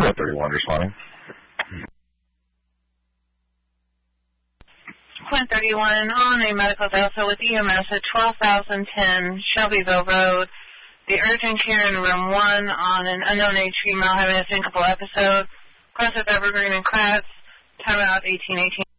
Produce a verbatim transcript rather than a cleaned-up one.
Quad thirty-one responding. Quad thirty-one on a medical Delta with E M S at twelve thousand ten Shelbyville Road. The urgent care in room one on an unknown age female having a syncopal episode. Class of Evergreen and Kratz. Timeout eighteen eighteen.